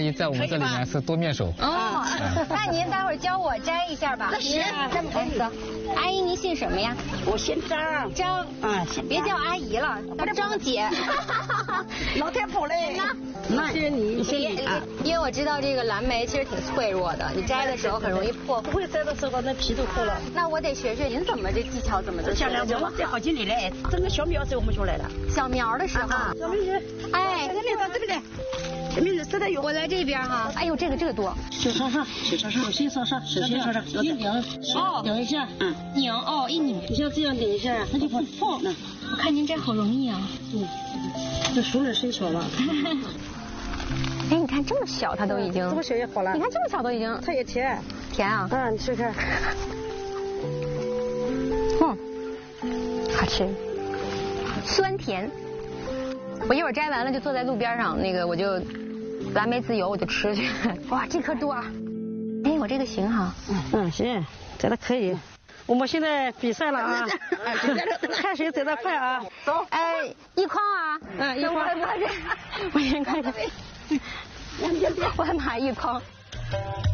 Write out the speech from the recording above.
姨在我们这里面是多面手。 哦，那您待会儿教我摘一下吧。 行， 这么走。阿姨，您姓什么呀？ 我姓张。 张。 啊， 别叫阿姨了，张姐。 老太婆嘞。那谢谢你，谢谢你啊。 因为我知道这个蓝莓其实挺脆弱的，你摘的时候很容易破。 不会摘的时候，那皮都破了。 那我得学学您怎么这技巧怎么就像两我摘好几年嘞，整个小苗时候我们就来了。 小苗的时候。 小妹子， 哎， 这边到这边来。小妹子实在有。 我来这边哈。哎呦，这个多。 手稍稍，手心稍稍，手心稍稍，一拧，拧一下， 拧哦，一拧， 你像这样拧一下，它就会破。 我看您摘好容易啊。 这熟了生巧了。 哎，你看这么小，它都已经。 这么小也好了。 你看这么小都已经。 它也甜。 甜啊。 你试试看。 好吃。酸甜。我一会儿摘完了就坐在路边上，我就蓝莓自由我就吃去。哇，这颗多啊！哎，我这个行哈。 行，摘的可以。我们现在比赛了啊！看谁摘的快啊！ 走。哎，一筐啊！ 一筐。 我先看看。我还买一筐。